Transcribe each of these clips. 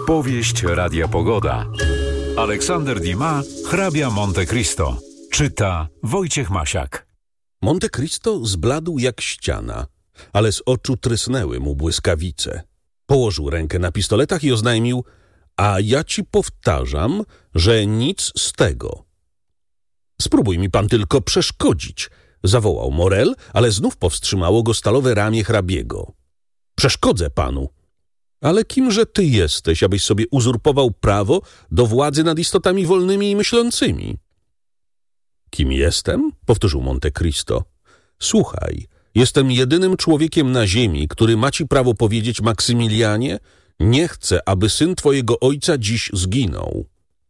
Powieść Radia Pogoda. Aleksander Dumas, hrabia Monte Cristo. Czyta Wojciech Masiak. Monte Cristo zbladł jak ściana, ale z oczu trysnęły mu błyskawice. Położył rękę na pistoletach i oznajmił: a ja ci powtarzam, że nic z tego. Spróbuj mi pan tylko przeszkodzić, zawołał Morel, ale znów powstrzymało go stalowe ramię hrabiego. Przeszkodzę panu. Ale kimże ty jesteś, abyś sobie uzurpował prawo do władzy nad istotami wolnymi i myślącymi? Kim jestem? Powtórzył Monte Cristo. Słuchaj, jestem jedynym człowiekiem na ziemi, który ma ci prawo powiedzieć: Maksymilianie, nie chcę, aby syn twojego ojca dziś zginął.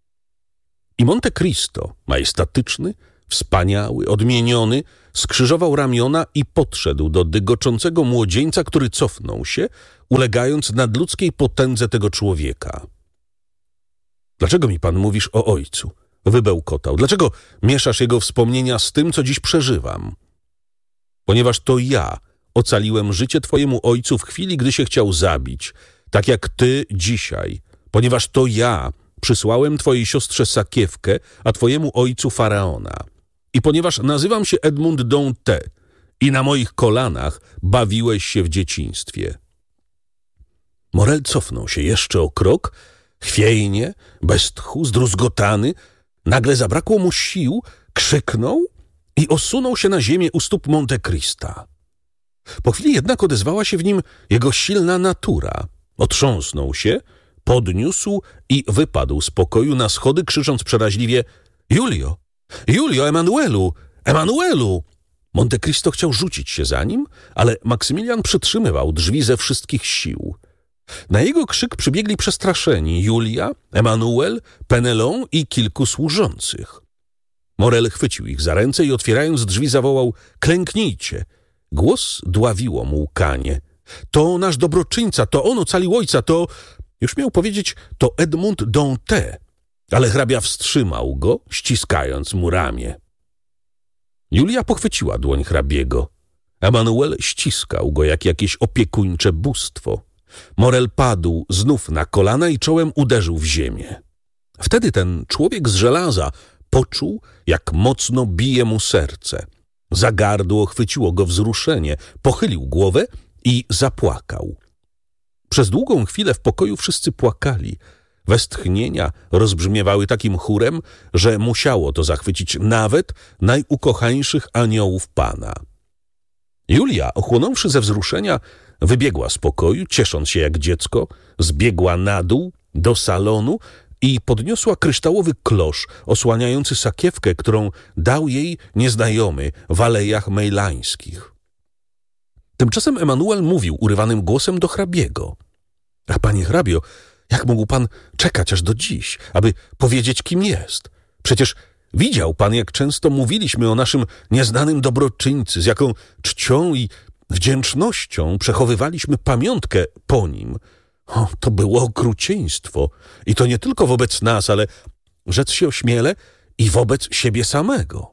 I Monte Cristo, majestatyczny, wspaniały, odmieniony, skrzyżował ramiona i podszedł do dygoczącego młodzieńca, który cofnął się, ulegając nadludzkiej potędze tego człowieka. Dlaczego mi pan mówisz o ojcu? Wybełkotał. Dlaczego mieszasz jego wspomnienia z tym, co dziś przeżywam? Ponieważ to ja ocaliłem życie twojemu ojcu w chwili, gdy się chciał zabić, tak jak ty dzisiaj. Ponieważ to ja przysłałem twojej siostrze sakiewkę, a twojemu ojcu faraona. I ponieważ nazywam się Edmond Dantes i na moich kolanach bawiłeś się w dzieciństwie. Morel cofnął się jeszcze o krok, chwiejnie, bez tchu, zdruzgotany. Nagle zabrakło mu sił, krzyknął i osunął się na ziemię u stóp Monte Crista. Po chwili jednak odezwała się w nim jego silna natura. Otrząsnął się, podniósł i wypadł z pokoju na schody, krzycząc przeraźliwie: Julio! Julio, Emanuelu! Emanuelu! Monte Cristo chciał rzucić się za nim, ale Maksymilian przytrzymywał drzwi ze wszystkich sił. Na jego krzyk przybiegli przestraszeni Julia, Emanuel, Penelon i kilku służących. Morel chwycił ich za ręce i otwierając drzwi zawołał: klęknijcie! Głos dławiło mu łkanie. To nasz dobroczyńca, to on ocalił ojca, to... Już miał powiedzieć: to Edmond Dantes, ale hrabia wstrzymał go, ściskając mu ramię. Julia pochwyciła dłoń hrabiego. Emanuel ściskał go jak jakieś opiekuńcze bóstwo. Morel padł znów na kolana i czołem uderzył w ziemię. Wtedy ten człowiek z żelaza poczuł, jak mocno bije mu serce. Za gardło chwyciło go wzruszenie, pochylił głowę i zapłakał. Przez długą chwilę w pokoju wszyscy płakali. Westchnienia rozbrzmiewały takim chórem, że musiało to zachwycić nawet najukochańszych aniołów Pana. Julia, ochłonąwszy ze wzruszenia, wybiegła z pokoju, ciesząc się jak dziecko, zbiegła na dół do salonu i podniosła kryształowy klosz osłaniający sakiewkę, którą dał jej nieznajomy w Alejach Mejlańskich. Tymczasem Emanuel mówił urywanym głosem do hrabiego: a panie hrabio, jak mógł pan czekać aż do dziś, aby powiedzieć, kim jest? Przecież widział pan, jak często mówiliśmy o naszym nieznanym dobroczyńcy, z jaką czcią i wdzięcznością przechowywaliśmy pamiątkę po nim. O, to było okrucieństwo. I to nie tylko wobec nas, ale, rzec się ośmielę, i wobec siebie samego.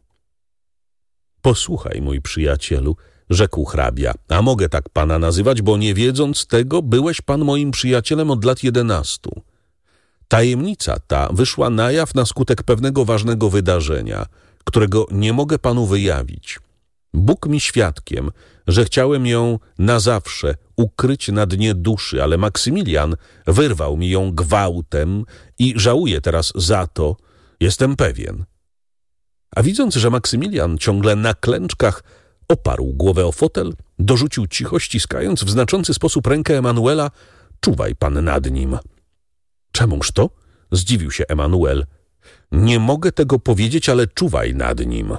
Posłuchaj, mój przyjacielu, rzekł hrabia, a mogę tak pana nazywać, bo nie wiedząc tego, byłeś pan moim przyjacielem od lat 11. Tajemnica ta wyszła na jaw na skutek pewnego ważnego wydarzenia, którego nie mogę panu wyjawić. Bóg mi świadkiem, że chciałem ją na zawsze ukryć na dnie duszy, ale Maksymilian wyrwał mi ją gwałtem i żałuję teraz za to, jestem pewien. A widząc, że Maksymilian ciągle na klęczkach oparł głowę o fotel, dorzucił cicho, ściskając w znaczący sposób rękę Emanuela: czuwaj pan nad nim. Czemuż to? Zdziwił się Emanuel. Nie mogę tego powiedzieć, ale czuwaj nad nim.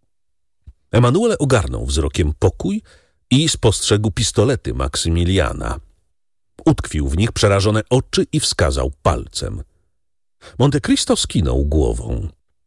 Emanuel ogarnął wzrokiem pokój i spostrzegł pistolety Maksymiliana. Utkwił w nich przerażone oczy i wskazał palcem. Monte Cristo skinął głową.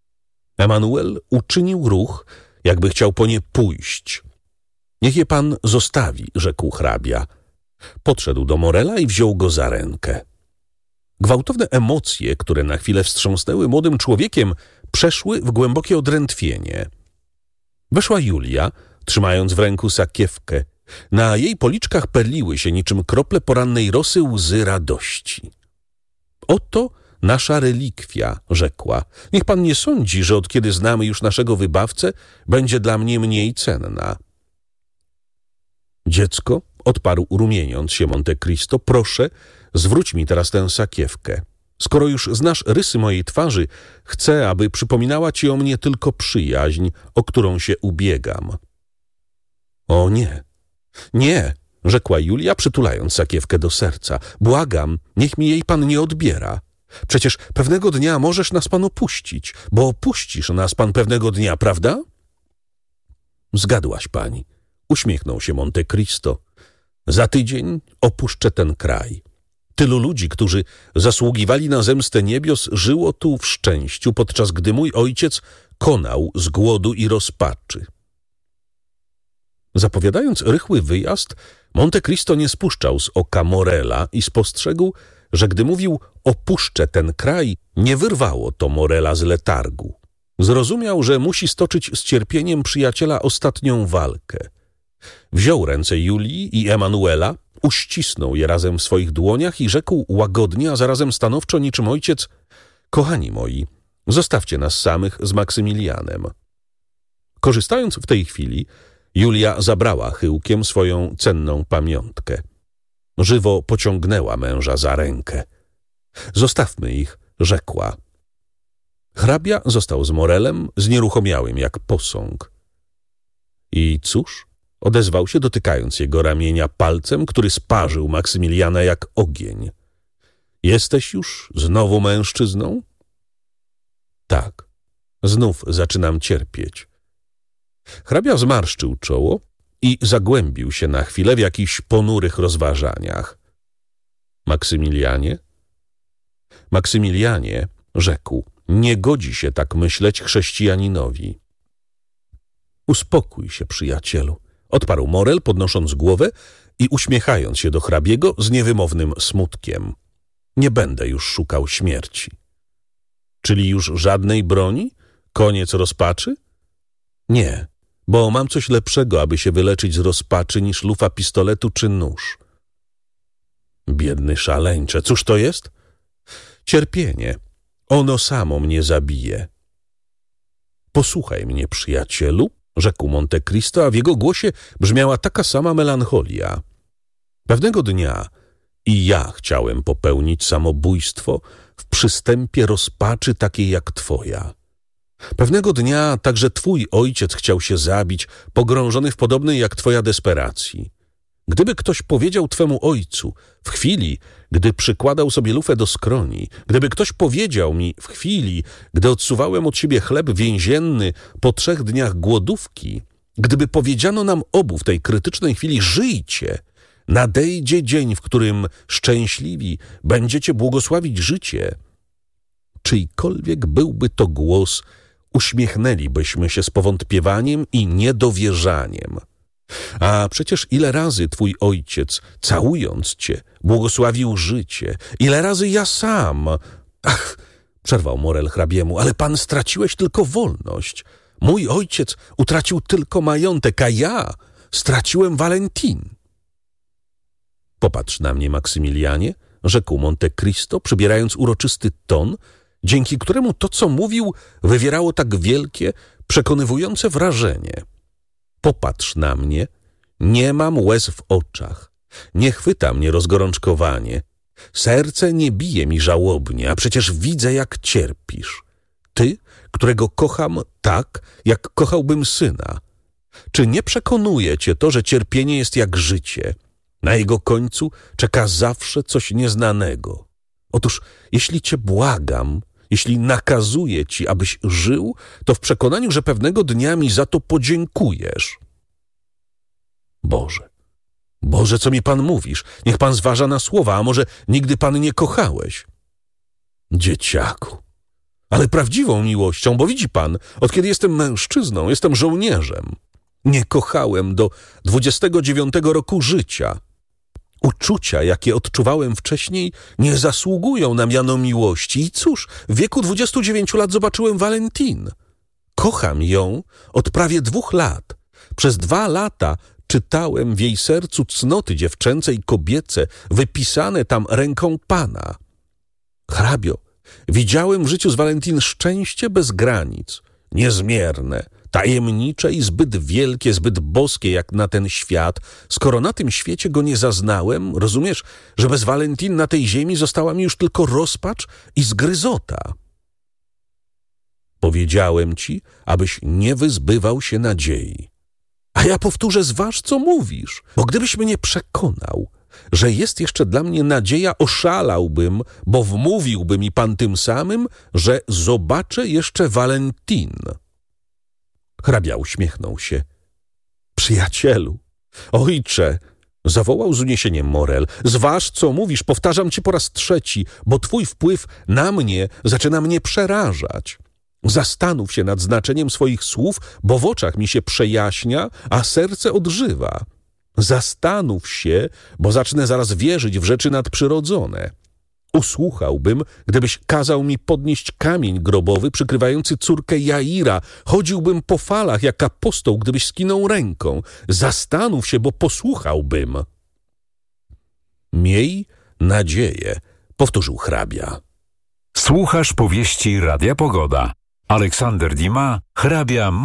Emanuel uczynił ruch, jakby chciał po nie pójść. Niech je pan zostawi, rzekł hrabia. Podszedł do Morela i wziął go za rękę. Gwałtowne emocje, które na chwilę wstrząsnęły młodym człowiekiem, przeszły w głębokie odrętwienie. Weszła Julia, trzymając w ręku sakiewkę. Na jej policzkach perliły się niczym krople porannej rosy łzy radości. Oto nasza relikwia, rzekła. Niech pan nie sądzi, że od kiedy znamy już naszego wybawcę, będzie dla mnie mniej cenna. Dziecko, odparł rumieniąc się Monte Cristo, proszę, zwróć mi teraz tę sakiewkę. Skoro już znasz rysy mojej twarzy, chcę, aby przypominała ci o mnie tylko przyjaźń, o którą się ubiegam. O nie, nie, rzekła Julia, przytulając sakiewkę do serca. Błagam, niech mi jej pan nie odbiera. Przecież pewnego dnia możesz nas pan opuścić, bo opuścisz nas pan pewnego dnia, prawda? Zgadłaś pani, uśmiechnął się Monte Cristo. Za tydzień opuszczę ten kraj. Tylu ludzi, którzy zasługiwali na zemstę niebios, żyło tu w szczęściu, podczas gdy mój ojciec konał z głodu i rozpaczy. Zapowiadając rychły wyjazd, Monte Cristo nie spuszczał z oka Morela i spostrzegł, że gdy mówił opuszczę ten kraj, nie wyrwało to Morela z letargu. Zrozumiał, że musi stoczyć z cierpieniem przyjaciela ostatnią walkę. Wziął ręce Julii i Emanuela, uścisnął je razem w swoich dłoniach i rzekł łagodnie, a zarazem stanowczo niczym ojciec: kochani moi, zostawcie nas samych z Maksymilianem. Korzystając w tej chwili, Julia zabrała chyłkiem swoją cenną pamiątkę. Żywo pociągnęła męża za rękę. Zostawmy ich, rzekła. Hrabia został z Morelem, znieruchomiałym jak posąg. I cóż? Odezwał się, dotykając jego ramienia palcem, który sparzył Maksymiliana jak ogień. Jesteś już znowu mężczyzną? Tak, znów zaczynam cierpieć. Hrabia zmarszczył czoło i zagłębił się na chwilę w jakichś ponurych rozważaniach. Maksymilianie, rzekł, nie godzi się tak myśleć chrześcijaninowi. Uspokój się, przyjacielu, odparł Morel, podnosząc głowę i uśmiechając się do hrabiego z niewymownym smutkiem. Nie będę już szukał śmierci. Czyli już żadnej broni? Koniec rozpaczy? Nie, bo mam coś lepszego, aby się wyleczyć z rozpaczy, niż lufa pistoletu czy nóż. Biedny szaleńcze, cóż to jest? Cierpienie. Ono samo mnie zabije. Posłuchaj mnie, przyjacielu, rzekł Monte Cristo, a w jego głosie brzmiała taka sama melancholia. Pewnego dnia i ja chciałem popełnić samobójstwo w przystępie rozpaczy takiej jak twoja. Pewnego dnia także twój ojciec chciał się zabić, pogrążony w podobnej jak twoja desperacji. Gdyby ktoś powiedział twemu ojcu w chwili, gdy przykładał sobie lufę do skroni, gdyby ktoś powiedział mi w chwili, gdy odsuwałem od siebie chleb więzienny po 3 dniach głodówki, gdyby powiedziano nam obu w tej krytycznej chwili żyjcie, nadejdzie dzień, w którym szczęśliwi będziecie błogosławić życie, czyjkolwiek byłby to głos, uśmiechnęlibyśmy się z powątpiewaniem i niedowierzaniem. A przecież ile razy twój ojciec, całując cię, błogosławił życie, ile razy ja sam... Ach, przerwał Morel hrabiemu, ale pan straciłeś tylko wolność. Mój ojciec utracił tylko majątek, a ja straciłem Valentin. Popatrz na mnie, Maksymilianie, rzekł Monte Cristo, przybierając uroczysty ton, dzięki któremu to, co mówił, wywierało tak wielkie, przekonywujące wrażenie. Popatrz na mnie, nie mam łez w oczach, nie chwyta mnie rozgorączkowanie, serce nie bije mi żałobnie, a przecież widzę, jak cierpisz. Ty, którego kocham tak, jak kochałbym syna. Czy nie przekonuje cię to, że cierpienie jest jak życie? Na jego końcu czeka zawsze coś nieznanego. Otóż, jeśli cię błagam, jeśli nakazuję ci, abyś żył, to w przekonaniu, że pewnego dnia mi za to podziękujesz. Boże, co mi pan mówisz? Niech pan zważa na słowa, a może nigdy pan nie kochałeś? Dzieciaku, ale prawdziwą miłością, bo widzi pan, od kiedy jestem mężczyzną, jestem żołnierzem. Nie kochałem do 29 roku życia. Uczucia, jakie odczuwałem wcześniej, nie zasługują na miano miłości. I cóż, w wieku 29 lat zobaczyłem Valentin. Kocham ją od prawie 2 lat. Przez 2 lata czytałem w jej sercu cnoty dziewczęce i kobiece, wypisane tam ręką Pana. Hrabio, widziałem w życiu z Valentin szczęście bez granic, niezmierne, tajemnicze i zbyt wielkie, zbyt boskie jak na ten świat. Skoro na tym świecie go nie zaznałem, rozumiesz, że bez Valentin na tej ziemi została mi już tylko rozpacz i zgryzota. Powiedziałem ci, abyś nie wyzbywał się nadziei. A ja powtórzę, zważ, co mówisz, bo gdybyś mnie przekonał, że jest jeszcze dla mnie nadzieja, oszalałbym, bo wmówiłby mi pan tym samym, że zobaczę jeszcze Valentin. Hrabia uśmiechnął się. Przyjacielu, ojcze, zawołał z uniesieniem Morel, zważ, co mówisz, powtarzam ci po raz trzeci, bo twój wpływ na mnie zaczyna mnie przerażać. Zastanów się nad znaczeniem swoich słów, bo w oczach mi się przejaśnia, a serce odżywa. Zastanów się, bo zacznę zaraz wierzyć w rzeczy nadprzyrodzone. Usłuchałbym, gdybyś kazał mi podnieść kamień grobowy przykrywający córkę Jaira. Chodziłbym po falach jak apostoł, gdybyś skinął ręką. Zastanów się, bo posłuchałbym. Miej nadzieję, powtórzył hrabia. Słuchasz powieści Radia Pogoda. Aleksander Dumas, hrabia